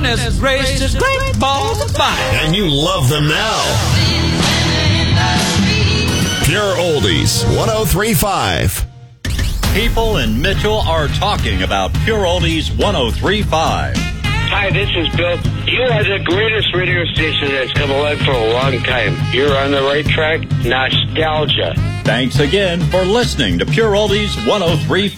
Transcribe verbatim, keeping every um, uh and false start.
goodness gracious, great balls of fire. And you love them now. Pure Oldies, one oh three point five. People in Mitchell are talking about Pure Oldies one oh three point five. Hi, this is Bill. You are the greatest radio station that's come along for a long time. You're on the right track. Nostalgia. Thanks again for listening to Pure Oldies one oh three point five.